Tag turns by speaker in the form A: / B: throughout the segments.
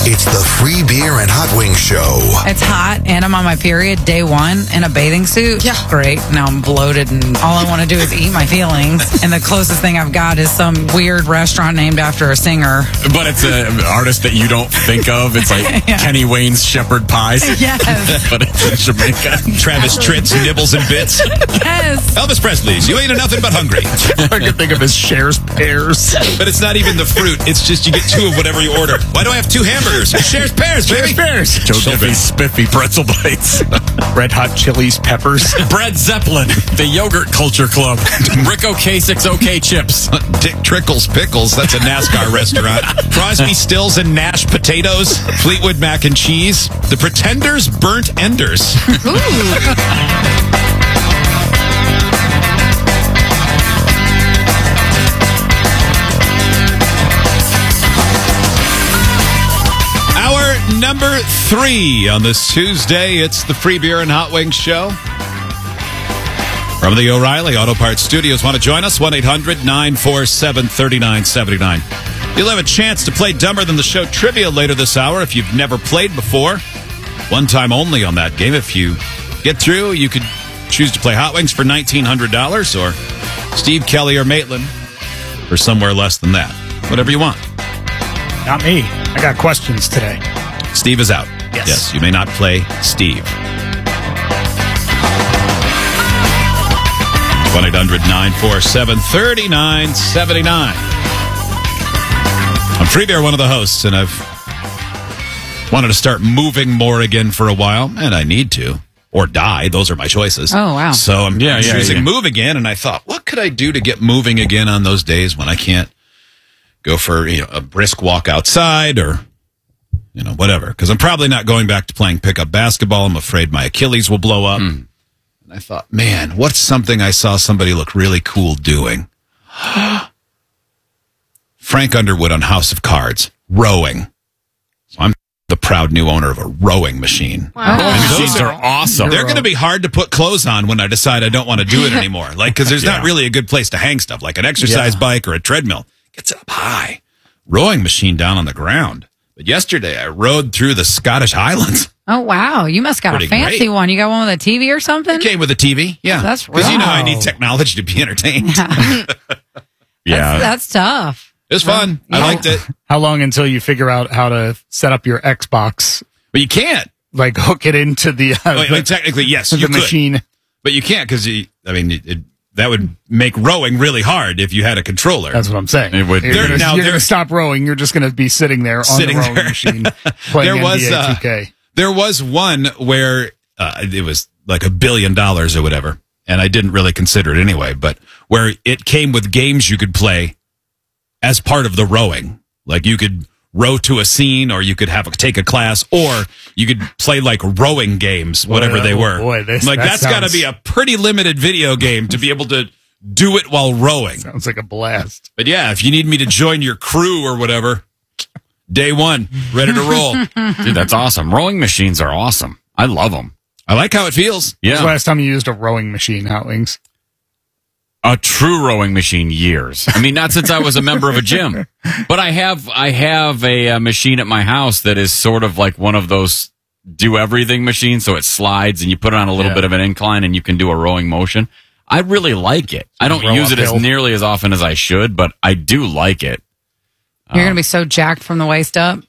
A: It's the Free Beer and Hot Wings Show.
B: It's hot, and I'm on my period, day one, in a bathing suit. Yeah. Great. Now I'm bloated, and all I want to do is eat my feelings. And the closest thing I've got is some weird restaurant named after a singer.
C: But it's an artist that you don't think of. It's like Kenny Wayne's Shepherd Pies.
B: Yes.
C: But it's in Jamaica.
D: Travis Tritt's Nibbles and Bits.
B: Yes.
D: Elvis Presley's You Ain't Nothing But Hungry.
C: I can think of his Cher's Pears.
D: But it's not even the fruit. It's just you get two of whatever you order. Why do I have two hamburgers? Shares pears, baby.
C: Pears. Joe Diffie's Spiffy Pretzel Bites.
E: Red Hot Chili's Peppers.
C: Brett Zeppelin. The Yogurt Culture Club. Rico K6OK Chips.
D: Dick Trickles Pickles. That's a NASCAR restaurant. Crosby, Stills, and Nash Potatoes. Fleetwood Mac and Cheese. The Pretenders Burnt Enders. Number 3 on this Tuesday. It's the Free Beer and Hot Wings Show. From the O'Reilly Auto Parts Studios. Want to join us? 1-800-947-3979. You'll have a chance to play Dumber Than the Show trivia later this hour if you've never played before. One time only on that game. If you get through, you could choose to play Hot Wings for $1,900 or Steve Kelly or Maitland for somewhere less than that. Whatever you want.
E: Not me. I got questions today.
D: Steve is out.
E: Yes.
D: You may not play Steve. 1-800-947-3979. I'm Free Beer, one of the hosts, and I've wanted to start moving more again for a while, and I need to. Or die. Those are my choices.
B: Oh, wow.
D: So I'm choosing move again, and I thought, what could I do to get moving again on those days when I can't go for a brisk walk outside or whatever, because I'm probably not going back to playing pickup basketball. I'm afraid my Achilles will blow up. And I thought, man, what's something I saw somebody look really cool doing? Frank Underwood on House of Cards, rowing. So I'm the proud new owner of a rowing machine.
C: Wow. Machines are awesome.
D: They're going to be hard to put clothes on when I decide I don't want to do it anymore. Because there's not really a good place to hang stuff, like an exercise bike or a treadmill. Gets up high. Rowing machine down on the ground. But yesterday, I rode through the Scottish Highlands.
B: Oh, wow. You must got a fancy one. You got one with a TV or something?
D: It came with a TV, yeah.
B: That's
D: because I need technology to be entertained.
B: That's tough.
D: It was fun. I liked it.
E: How long until you figure out how to set up your Xbox?
D: But you can't.
E: Like hook it into the
D: technically, yes, you
E: the
D: could.
E: machine.
D: But you can't because, that would make rowing really hard if you had a controller.
E: That's what I'm saying.
C: It would.
E: You're going to stop rowing. You're just going to be sitting there on the rowing machine playing NBA 2K.
D: There was one where it was like $1 billion or whatever, and I didn't really consider it anyway, but where it came with games you could play as part of the rowing. Like you could row to a scene, or you could take a class, or you could play like rowing games, whatever they were.
E: Boy,
D: that's got to be a pretty limited video game to be able to do it while rowing.
E: Sounds like a blast.
D: But yeah, if you need me to join your crew or whatever, day one, ready to roll.
C: Dude, that's awesome. Rowing machines are awesome. I love them.
D: I like how it feels.
C: Yeah.
E: When's the last time you used a rowing machine, Hot Wings?
C: A true rowing machine, years. I mean, not since I was a member of a gym, but I have a machine at my house that is sort of like one of those do everything machines. So it slides and you put it on a little bit of an incline and you can do a rowing motion. I really like it. I don't use it as nearly as often as I should, but I do like it.
B: You're going to be so jacked from the waist up.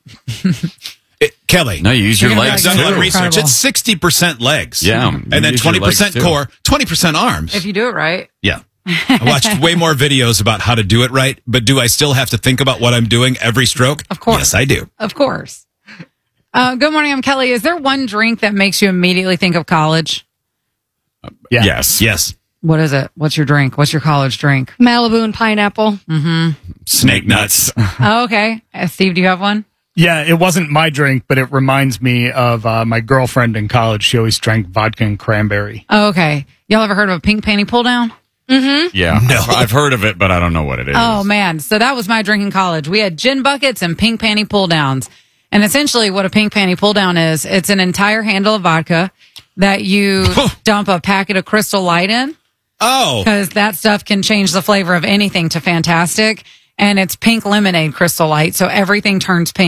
D: Kelly.
C: No, you use your legs.
D: I've done a lot of research. It's 60% legs.
C: Yeah.
D: And then 20% core, 20% arms.
B: If you do it right.
D: Yeah. I watched way more videos about how to do it right, but do I still have to think about what I'm doing every stroke?
B: Of course.
D: Yes, I do.
B: Of course. Good morning, I'm Kelly. Is there one drink that makes you immediately think of college?
E: Yeah.
D: Yes.
B: What is it? What's your drink? What's your college drink?
F: Malibu and pineapple.
B: Mm-hmm.
D: Snake nuts.
B: Oh, okay. Steve, do you have one?
E: Yeah, it wasn't my drink, but it reminds me of my girlfriend in college. She always drank vodka and cranberry.
B: Oh, okay. Y'all ever heard of a pink panty pull down?
F: Mm-hmm.
C: Yeah. No. I've heard of it, but I don't know what it is.
B: Oh, man. So that was my drink in college. We had gin buckets and pink panty pull downs. And essentially what a pink panty pull down is, it's an entire handle of vodka that you dump a packet of Crystal Light in.
D: Oh.
B: Because that stuff can change the flavor of anything to fantastic. And it's pink lemonade Crystal Light, so everything turns pink.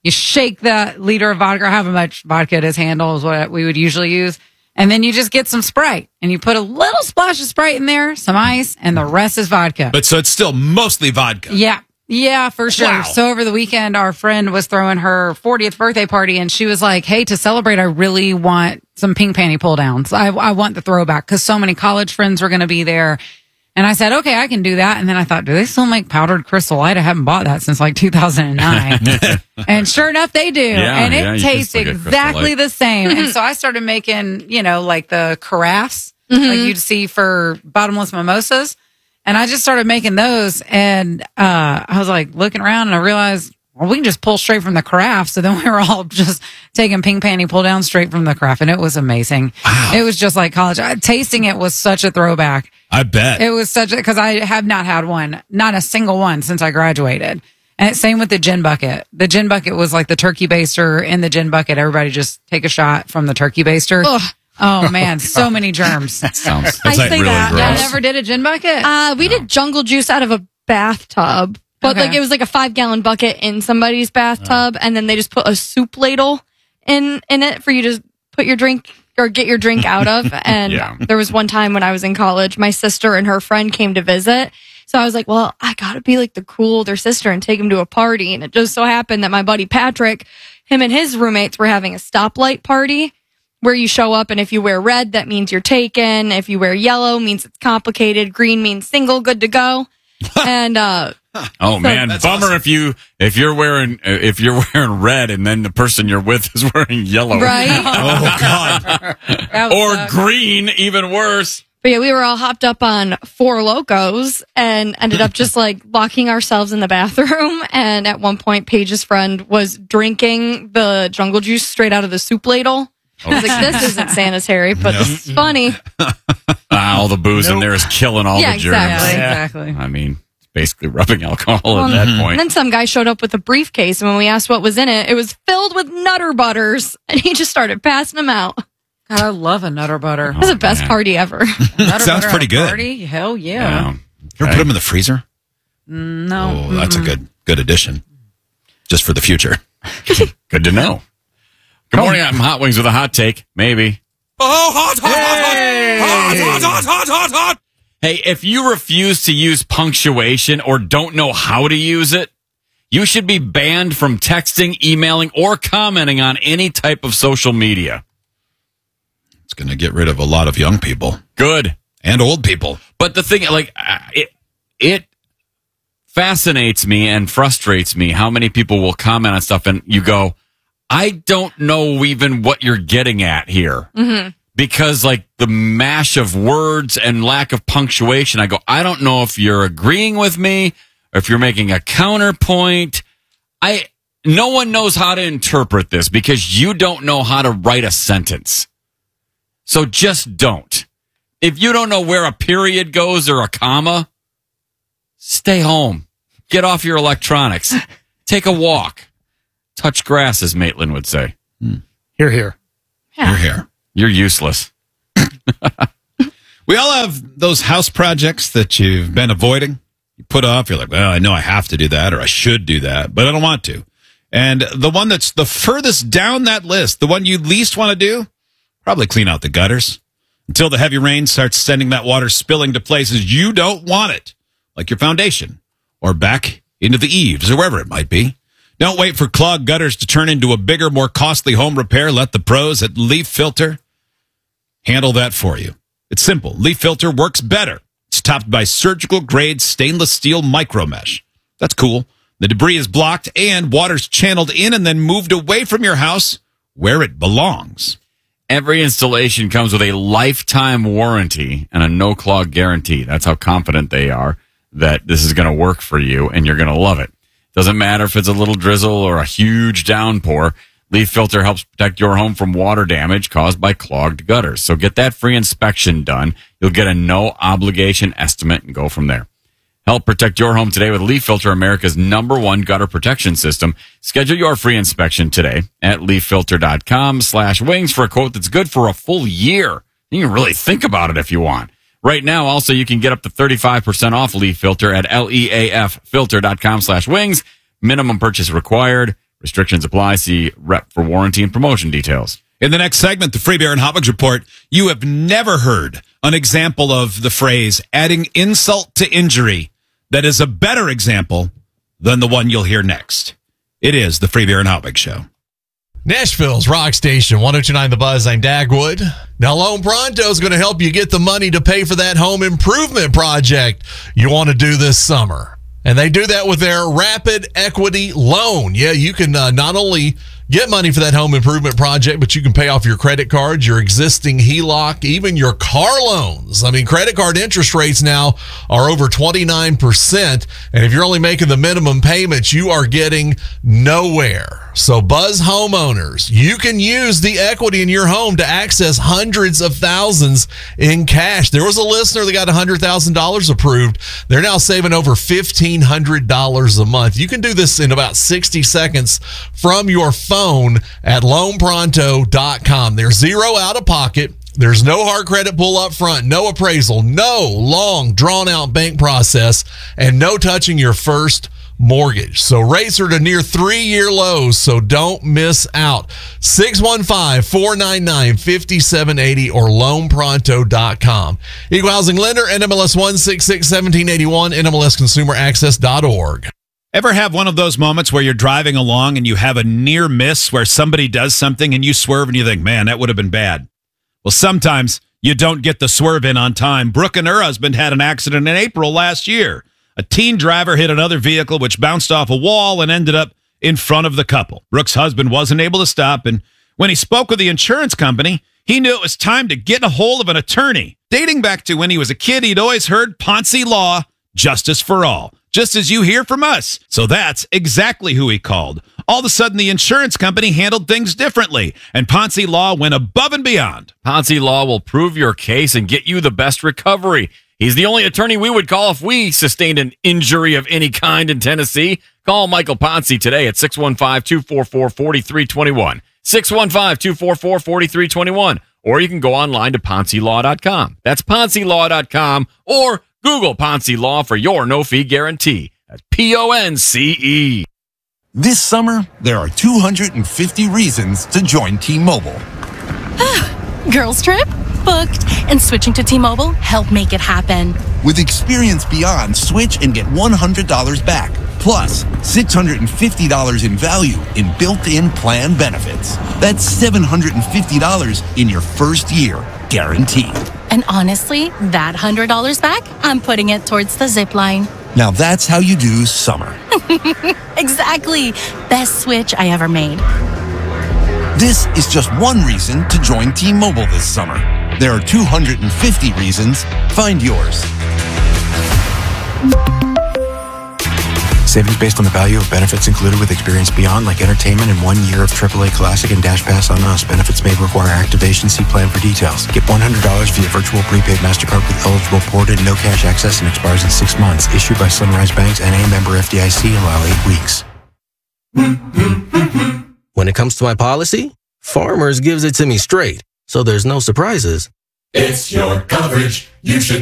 B: You shake that liter of vodka, however much vodka it is handle is what we would usually use. And then you just get some Sprite and you put a little splash of Sprite in there, some ice, and the rest is vodka.
D: But so it's still mostly vodka.
B: Yeah. Yeah, for sure.
D: Wow.
B: So over the weekend, our friend was throwing her 40th birthday party and she was like, hey, to celebrate, I really want some pink panty pull downs. I want the throwback because so many college friends were going to be there. And I said, okay, I can do that. And then I thought, do they still make powdered Crystal Light? I haven't bought that since like 2009. And sure enough, they do. And it
C: you can
B: tastes
C: still get Crystal
B: exactly
C: Light.
B: the same. And so I started making, like the carafes like you'd see for bottomless mimosas. And I just started making those. And I was like looking around and I realized, well, we can just pull straight from the carafe. So then we were all just taking pink panty pull down straight from the carafe. And it was amazing.
D: Wow.
B: It was just like college. Tasting it was such a throwback.
D: I bet.
B: It was because I have not had one, not a single one since I graduated. And same with the gin bucket. The gin bucket was like the turkey baster in the gin bucket. Everybody just take a shot from the turkey baster.
F: Ugh.
B: Oh man, so many germs.
C: Sounds
D: It's
F: I
D: like
F: say
D: really
F: that.
B: Y'all
D: gross.
B: never did a gin bucket?
F: We did jungle juice out of a bathtub, but
B: Okay.
F: like it was like a 5-gallon bucket in somebody's bathtub, and then they just put a soup ladle in it for you to put your drink or get your drink out of. And
C: Yeah.
F: there was one time when I was in college, my sister and her friend came to visit. So I was like, well, I got to be like the cool older sister and take him to a party. And it just so happened that my buddy Patrick, him and his roommates were having a stoplight party where you show up and if you wear red, that means you're taken. If you wear yellow, means it's complicated. Green means single, good to go. And
C: Oh man,
D: That's
C: bummer
D: awesome.
C: if you're wearing red and then the person you're with is wearing yellow,
F: right.
D: Oh God.
B: That would
C: Or
B: suck.
C: green, even worse.
F: But yeah, we were all hopped up on Four Locos and ended up just like locking ourselves in the bathroom. And at one point, Paige's friend was drinking the jungle juice straight out of the soup ladle. I was like, this isn't sanitary, but this is funny.
C: All the booze in there is killing all
F: Yeah,
C: the germs.
B: Yeah,
F: exactly.
B: exactly.
C: I mean, it's basically rubbing alcohol at that
F: And
C: point.
F: then some guy showed up with a briefcase, and when we asked what was in it, it was filled with Nutter Butters, and he just started passing them out. It
B: God, I love a Nutter Butter.
F: was the best
C: man.
F: party ever.
B: Nutter
D: Sounds
B: butter
D: pretty
B: at a
D: good.
B: Party? Hell yeah.
C: Yeah.
D: You ever put them in the freezer?
B: No.
D: Oh, that's a good addition. Just for the future.
C: Good to know. Good morning. I'm Hot Wings with a hot take. Maybe.
D: Oh, hot.
C: Hey, if you refuse to use punctuation or don't know how to use it, you should be banned from texting, emailing, or commenting on any type of social media.
D: It's going to get rid of a lot of young people
C: Good.
D: and old people.
C: But the thing, like, it fascinates me and frustrates me how many people will comment on stuff and you go, I don't know even what you're getting at here. Mm-hmm. Because, like, the mash of words and lack of punctuation, I go, I don't know if you're agreeing with me or if you're making a counterpoint. No one knows how to interpret this because you don't know how to write a sentence. So just don't. If you don't know where a period goes or a comma, stay home. Get off your electronics. Take a walk. Touch grass, as Maitland would say.
E: Here, here.
D: You're here.
C: You're useless.
D: We all have those house projects that you've been avoiding. You put off. You're like, well, I know I have to do that or I should do that, but I don't want to. And the one that's the furthest down that list, the one you least want to do, probably clean out the gutters until the heavy rain starts sending that water spilling to places you don't want it, like your foundation or back into the eaves or wherever it might be. Don't wait for clogged gutters to turn into a bigger, more costly home repair. Let the pros at Leaf Filter handle that for you. It's simple. Leaf Filter works better. It's topped by surgical-grade stainless steel micro mesh. That's cool. The debris is blocked and water's channeled in and then moved away from your house where it belongs.
C: Every installation comes with a lifetime warranty and a no-clog guarantee. That's how confident they are that this is going to work for you and you're going to love it. Doesn't matter if it's a little drizzle or a huge downpour. Leaf Filter helps protect your home from water damage caused by clogged gutters. So get that free inspection done. You'll get a no-obligation estimate and go from there. Help protect your home today with Leaf Filter, America's #1 gutter protection system. Schedule your free inspection today at leaffilter.com/wings for a quote that's good for a full year. You can really think about it if you want. Right now, also, you can get up to 35% off Leaf Filter at leaffilter.com/wings. Minimum purchase required. Restrictions apply. See rep for warranty and promotion details.
D: In the next segment, the Free Beer and Hot Wings Report, you have never heard an example of the phrase adding insult to injury that is a better example than the one you'll hear next. It is the Free Beer and Hot Wings Show.
G: Nashville's Rock Station, 102.9 The Buzz. I'm Dagwood. Now, Loan Pronto is going to help you get the money to pay for that home improvement project you want to do this summer. And they do that with their Rapid Equity Loan. Yeah, you can not only get money for that home improvement project, but you can pay off your credit cards, your existing HELOC, even your car loans. I mean, credit card interest rates now are over 29%. And if you're only making the minimum payments, you are getting nowhere. So Buzz homeowners, you can use the equity in your home to access hundreds of thousands in cash. There was a listener that got $100,000 approved. They're now saving over $1,500 a month. You can do this in about 60 seconds from your phone at loanpronto.com. There's zero out of pocket. There's no hard credit pull up front, no appraisal, no long drawn out bank process, and no touching your first mortgage. So rates are to near 3-year lows, so don't miss out. 615-499-5780 or loanpronto.com. Equal housing lender, NMLS 1661781, NMLSconsumeraccess.org.
D: Ever have one of those moments where you're driving along and you have a near miss where somebody does something and you swerve and you think, man, that would have been bad? Well, sometimes you don't get the swerve in on time. Brooke and her husband had an accident in April last year. A teen driver hit another vehicle, which bounced off a wall and ended up in front of the couple. Brooke's husband wasn't able to stop, and when he spoke with the insurance company, he knew it was time to get a hold of an attorney. Dating back to when he was a kid, he'd always heard Ponzi Law, justice for all, just as you hear from us. So that's exactly who he called. All of a sudden, the insurance company handled things differently, and Ponzi Law went above and beyond.
C: Ponzi Law will prove your case and get you the best recovery. He's the only attorney we would call if we sustained an injury of any kind in Tennessee. Call Michael Ponzi today at 615-244-4321. 615-244-4321. Or you can go online to PonziLaw.com. That's PonziLaw.com, or Google Ponzi Law for your no-fee guarantee. That's PONCE.
A: This summer, there are 250 reasons to join T-Mobile.
H: Girls trip? Booked. And switching to T-Mobile helped make it happen.
A: With Experience Beyond, switch and get $100 back. Plus, $650 in value in built-in plan benefits. That's $750 in your first year, guaranteed.
H: And honestly, that $100 back, I'm putting it towards the zip line.
A: Now that's how you do summer.
H: Exactly. Best switch I ever made.
A: This is just one reason to join T-Mobile this summer. There are 250 reasons. Find yours.
I: Savings based on the value of benefits included with Experience Beyond, like entertainment and 1 year of AAA Classic and Dash Pass on us. Benefits may require activation. See plan for details. Get $100 via virtual prepaid MasterCard with eligible ported, no cash access, and expires in 6 months. Issued by Sunrise Banks, N.A. member FDIC. Allow 8 weeks.
J: When it comes to my policy, Farmers gives it to me straight, so there's no surprises.
K: It's your coverage. You should